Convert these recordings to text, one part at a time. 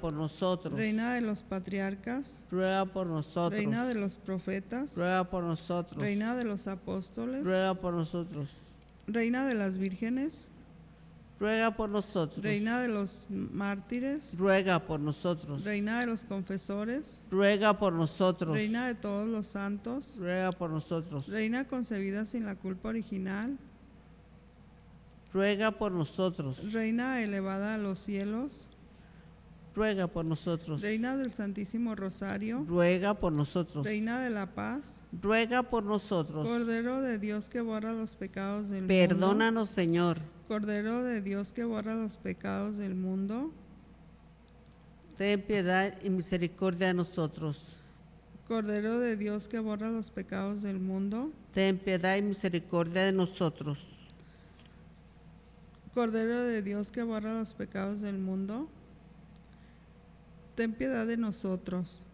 por nosotros. Reina de los patriarcas, Ruega por nosotros. Reina de los profetas, Ruega por nosotros. Reina de los apóstoles, Ruega por nosotros. Reina de las vírgenes, Ruega por nosotros. Reina de los mártires, Ruega por nosotros. Reina de los confesores, Ruega por nosotros. Reina de todos los santos, Ruega por nosotros. Reina concebida sin la culpa original, Ruega por nosotros. Reina elevada a los cielos, Ruega por nosotros. Reina del Santísimo Rosario, Ruega por nosotros. Reina de la paz, Ruega por nosotros. Cordero de Dios que borra los pecados del mundo, Perdónanos, Señor. Cordero de Dios que borra los pecados del mundo, Ten piedad y misericordia de nosotros. Cordero de Dios que borra los pecados del mundo, Ten piedad y misericordia de nosotros. Cordero de Dios que borra los pecados del mundo, ten piedad de nosotros.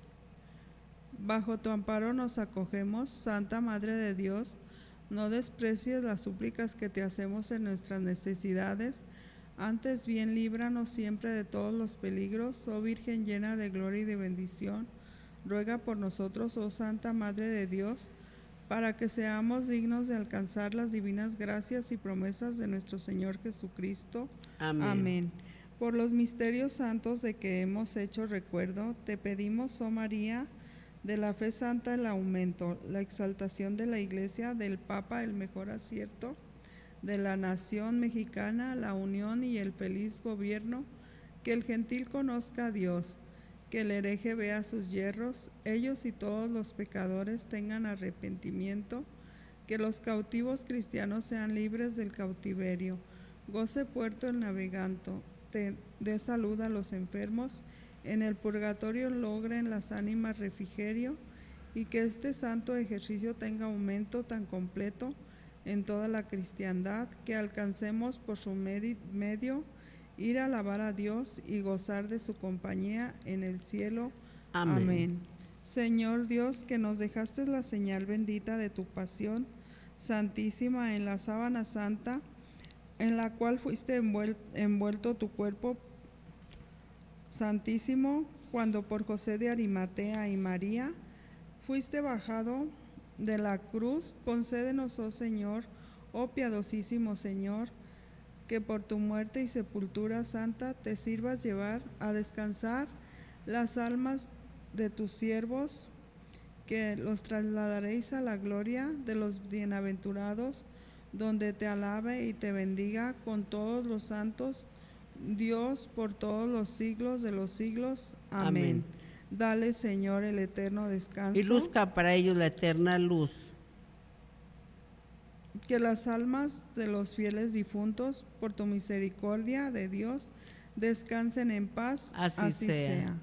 Bajo tu amparo nos acogemos, Santa Madre de Dios, no desprecies las súplicas que te hacemos en nuestras necesidades, antes bien líbranos siempre de todos los peligros, oh Virgen llena de gloria y de bendición. Ruega por nosotros, oh Santa Madre de Dios, para que seamos dignos de alcanzar las divinas gracias y promesas de nuestro Señor Jesucristo. Amén. Amén. Por los misterios santos de que hemos hecho recuerdo, te pedimos, oh María, de la fe santa el aumento, la exaltación de la Iglesia, del Papa el mejor acierto, de la nación mexicana, la unión y el feliz gobierno, que el gentil conozca a Dios, que el hereje vea sus yerros, ellos y todos los pecadores tengan arrepentimiento, que los cautivos cristianos sean libres del cautiverio, goce puerto el navegante, te dé salud a los enfermos, en el purgatorio logren las ánimas refrigerio, y que este santo ejercicio tenga aumento tan completo en toda la cristiandad, que alcancemos por su medio ir a alabar a Dios y gozar de su compañía en el cielo. Amén. Amén. Señor Dios, que nos dejaste la señal bendita de tu pasión santísima en la sábana santa, en la cual fuiste envuelto tu cuerpo santísimo, cuando por José de Arimatea y María fuiste bajado de la cruz, concédenos, oh Señor, oh piadosísimo Señor, que por tu muerte y sepultura santa te sirvas llevar a descansar las almas de tus siervos, que los trasladaréis a la gloria de los bienaventurados, donde te alabe y te bendiga con todos los santos, Dios por todos los siglos de los siglos. Amén. Amén. Dale, Señor, el eterno descanso. Y luzca para ellos la eterna luz. Que las almas de los fieles difuntos, por tu misericordia de Dios, descansen en paz. Así sea.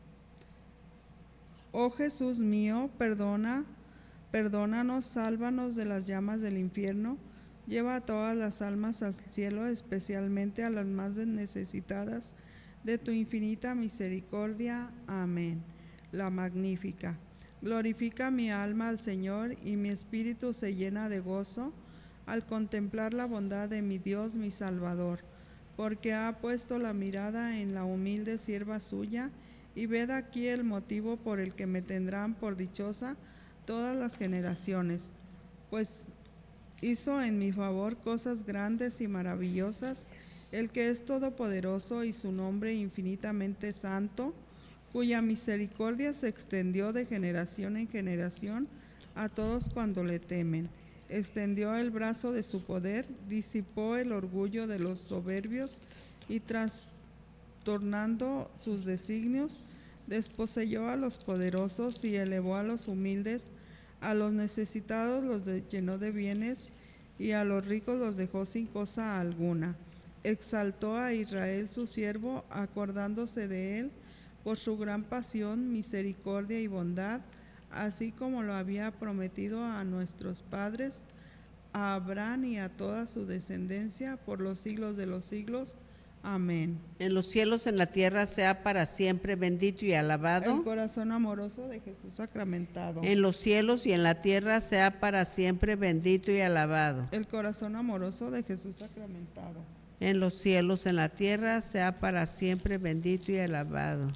Oh Jesús mío, perdónanos, sálvanos de las llamas del infierno, lleva a todas las almas al cielo, especialmente a las más necesitadas de tu infinita misericordia. Amén. La Magnífica. Glorifica mi alma al Señor, y mi espíritu se llena de gozo al contemplar la bondad de mi Dios, mi Salvador, porque ha puesto la mirada en la humilde sierva suya, y ved aquí el motivo por el que me tendrán por dichosa todas las generaciones, pues hizo en mi favor cosas grandes y maravillosas, el que es todopoderoso y su nombre infinitamente santo, cuya misericordia se extendió de generación en generación a todos cuando le temen. Extendió el brazo de su poder, disipó el orgullo de los soberbios y trastornando sus designios, desposeyó a los poderosos y elevó a los humildes, a los necesitados los llenó de bienes y a los ricos los dejó sin cosa alguna. Exaltó a Israel su siervo, acordándose de él por su gran pasión, misericordia y bondad, así como lo había prometido a nuestros padres, a Abraham y a toda su descendencia por los siglos de los siglos. Amén. En los cielos, en la tierra, sea para siempre bendito y alabado. El corazón amoroso de Jesús sacramentado. En los cielos y en la tierra, sea para siempre bendito y alabado. El corazón amoroso de Jesús sacramentado. en los cielos, en la tierra, sea para siempre bendito y alabado.